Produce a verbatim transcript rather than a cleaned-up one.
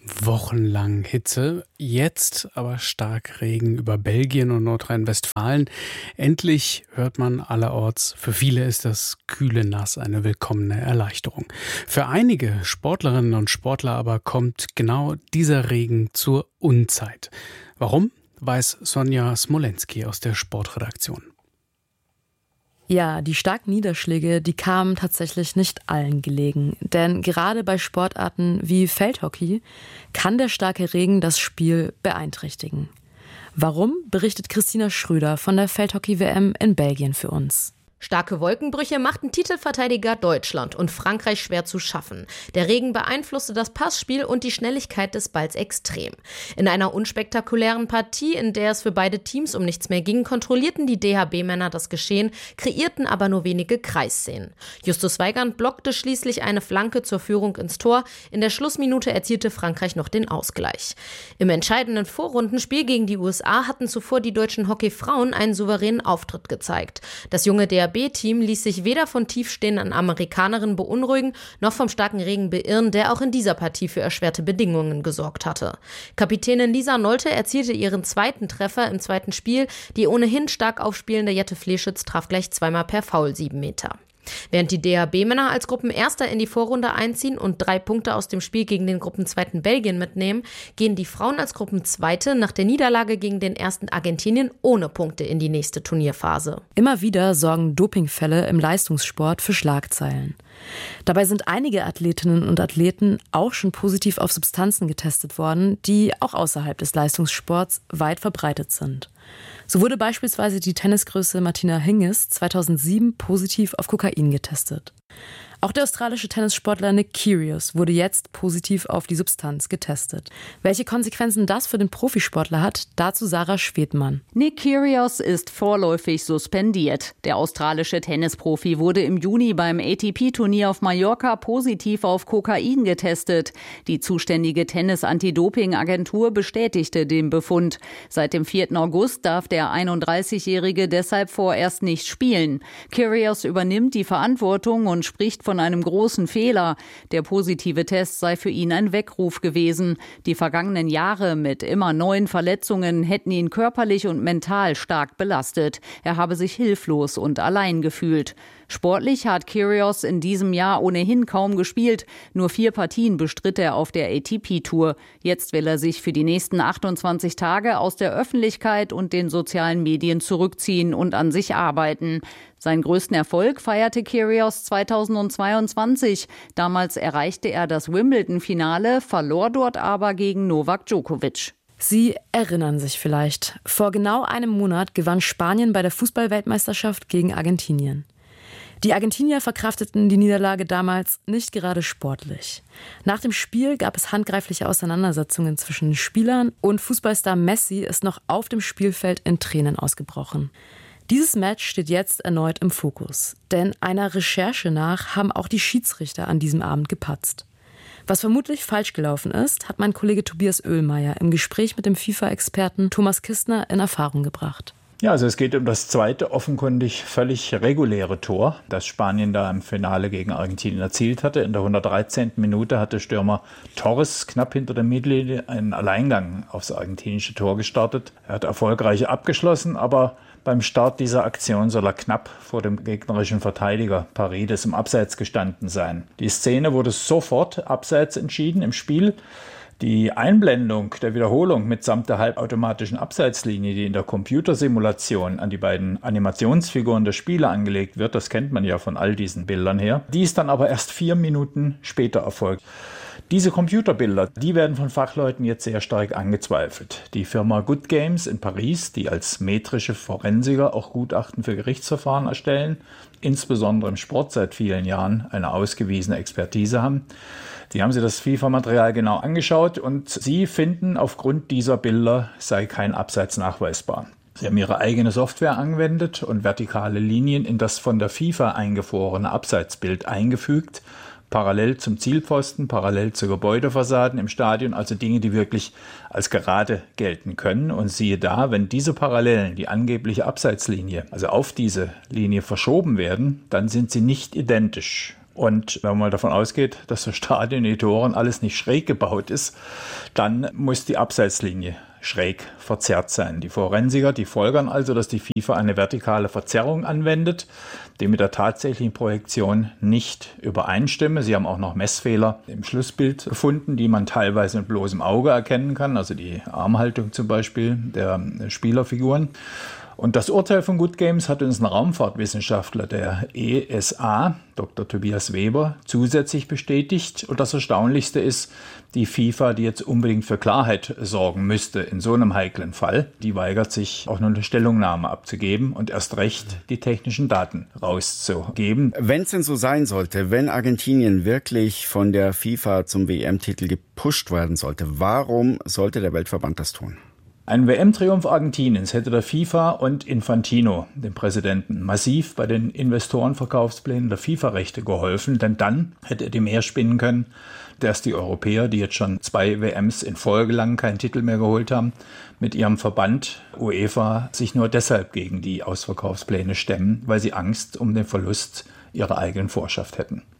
Wochenlang Hitze, jetzt aber stark Regen über Belgien und Nordrhein-Westfalen. Endlich hört man allerorts, für viele ist das kühle Nass eine willkommene Erleichterung. Für einige Sportlerinnen und Sportler aber kommt genau dieser Regen zur Unzeit. Warum, weiß Sonja Smolenski aus der Sportredaktion. Ja, die starken Niederschläge, die kamen tatsächlich nicht allen gelegen. Denn gerade bei Sportarten wie Feldhockey kann der starke Regen das Spiel beeinträchtigen. Warum, berichtet Christina Schröder von der Feldhockey-W M in Belgien für uns. Starke Wolkenbrüche machten Titelverteidiger Deutschland und Frankreich schwer zu schaffen. Der Regen beeinflusste das Passspiel und die Schnelligkeit des Balls extrem. In einer unspektakulären Partie, in der es für beide Teams um nichts mehr ging, kontrollierten die D H B-Männer das Geschehen, kreierten aber nur wenige Kreisszenen. Justus Weigand blockte schließlich eine Flanke zur Führung ins Tor. In der Schlussminute erzielte Frankreich noch den Ausgleich. Im entscheidenden Vorrundenspiel gegen die U S A hatten zuvor die deutschen Hockeyfrauen einen souveränen Auftritt gezeigt. Das junge D H B-Team ließ sich weder von tiefstehenden Amerikanerinnen beunruhigen, noch vom starken Regen beirren, der auch in dieser Partie für erschwerte Bedingungen gesorgt hatte. Kapitänin Lisa Nolte erzielte ihren zweiten Treffer im zweiten Spiel. Die ohnehin stark aufspielende Jette Fleschitz traf gleich zweimal per Foul sieben Meter. Während die D H B-Männer als Gruppenerster in die Vorrunde einziehen und drei Punkte aus dem Spiel gegen den Gruppenzweiten Belgien mitnehmen, gehen die Frauen als Gruppenzweite nach der Niederlage gegen den ersten Argentinien ohne Punkte in die nächste Turnierphase. Immer wieder sorgen Dopingfälle im Leistungssport für Schlagzeilen. Dabei sind einige Athletinnen und Athleten auch schon positiv auf Substanzen getestet worden, die auch außerhalb des Leistungssports weit verbreitet sind. So wurde beispielsweise die Tennisgröße Martina Hingis zweitausendsieben positiv auf Kokain getestet. Auch der australische Tennissportler Nick Kyrgios wurde jetzt positiv auf die Substanz getestet. Welche Konsequenzen das für den Profisportler hat, dazu Sarah Schwedmann. Nick Kyrgios ist vorläufig suspendiert. Der australische Tennisprofi wurde im Juni beim A T P-Turnier auf Mallorca positiv auf Kokain getestet. Die zuständige Tennis-Anti-Doping-Agentur bestätigte den Befund. Seit dem vierten August darf der einunddreißigjährige deshalb vorerst nicht spielen. Kyrgios übernimmt die Verantwortung und spricht von einem großen Fehler. Der positive Test sei für ihn ein Weckruf gewesen. Die vergangenen Jahre mit immer neuen Verletzungen hätten ihn körperlich und mental stark belastet. Er habe sich hilflos und allein gefühlt. Sportlich hat Kyrgios in diesem Jahr ohnehin kaum gespielt. Nur vier Partien bestritt er auf der A T P-Tour. Jetzt will er sich für die nächsten achtundzwanzig Tage aus der Öffentlichkeit und den sozialen Medien zurückziehen und an sich arbeiten. Seinen größten Erfolg feierte Kyrgios zweitausendzweiundzwanzig. Damals erreichte er das Wimbledon-Finale, verlor dort aber gegen Novak Djokovic. Sie erinnern sich vielleicht. Vor genau einem Monat gewann Spanien bei der Fußball-Weltmeisterschaft gegen Argentinien. Die Argentinier verkrafteten die Niederlage damals nicht gerade sportlich. Nach dem Spiel gab es handgreifliche Auseinandersetzungen zwischen den Spielern und Fußballstar Messi ist noch auf dem Spielfeld in Tränen ausgebrochen. Dieses Match steht jetzt erneut im Fokus, denn einer Recherche nach haben auch die Schiedsrichter an diesem Abend gepatzt. Was vermutlich falsch gelaufen ist, hat mein Kollege Tobias Oehlmeier im Gespräch mit dem FIFA-Experten Thomas Kistner in Erfahrung gebracht. Ja, also es geht um das zweite offenkundig völlig reguläre Tor, das Spanien da im Finale gegen Argentinien erzielt hatte. In der hundertdreizehnten Minute hatte Stürmer Torres knapp hinter der Mittellinie einen Alleingang aufs argentinische Tor gestartet. Er hat erfolgreich abgeschlossen, aber beim Start dieser Aktion soll er knapp vor dem gegnerischen Verteidiger Paredes im Abseits gestanden sein. Die Szene wurde sofort abseits entschieden im Spiel. Die Einblendung der Wiederholung mitsamt der halbautomatischen Abseitslinie, die in der Computersimulation an die beiden Animationsfiguren der Spieler angelegt wird, das kennt man ja von all diesen Bildern her, die ist dann aber erst vier Minuten später erfolgt. Diese Computerbilder, die werden von Fachleuten jetzt sehr stark angezweifelt. Die Firma Good Games in Paris, die als metrische Forensiker auch Gutachten für Gerichtsverfahren erstellen, insbesondere im Sport seit vielen Jahren eine ausgewiesene Expertise haben, die haben sich das FIFA-Material genau angeschaut und sie finden, aufgrund dieser Bilder sei kein Abseits nachweisbar. Sie haben ihre eigene Software angewendet und vertikale Linien in das von der FIFA eingefrorene Abseitsbild eingefügt, parallel zum Zielpfosten, parallel zu Gebäudefassaden im Stadion, also Dinge, die wirklich als gerade gelten können. Und siehe da, wenn diese Parallelen, die angebliche Abseitslinie, also auf diese Linie verschoben werden, dann sind sie nicht identisch. Und wenn man mal davon ausgeht, dass das Stadion, die Tore alles nicht schräg gebaut ist, dann muss die Abseitslinie schräg verzerrt sein. Die Forensiker, die folgern also, dass die FIFA eine vertikale Verzerrung anwendet, die mit der tatsächlichen Projektion nicht übereinstimme. Sie haben auch noch Messfehler im Schlussbild gefunden, die man teilweise mit bloßem Auge erkennen kann, also die Armhaltung zum Beispiel der Spielerfiguren. Und das Urteil von Good Games hat uns ein Raumfahrtwissenschaftler der E S A, Doktor Tobias Weber, zusätzlich bestätigt. Und das Erstaunlichste ist, die FIFA, die jetzt unbedingt für Klarheit sorgen müsste in so einem heiklen Fall, die weigert sich auch nur eine Stellungnahme abzugeben und erst recht die technischen Daten rauszugeben. Wenn es denn so sein sollte, wenn Argentinien wirklich von der FIFA zum W M-Titel gepusht werden sollte, warum sollte der Weltverband das tun? Ein W M-Triumph Argentiniens hätte der FIFA und Infantino, dem Präsidenten, massiv bei den Investorenverkaufsplänen der FIFA-Rechte geholfen, denn dann hätte er die mehr spinnen können, dass die Europäer, die jetzt schon zwei W Ms in Folge lang keinen Titel mehr geholt haben, mit ihrem Verband UEFA sich nur deshalb gegen die Ausverkaufspläne stemmen, weil sie Angst um den Verlust ihrer eigenen Vorherrschaft hätten.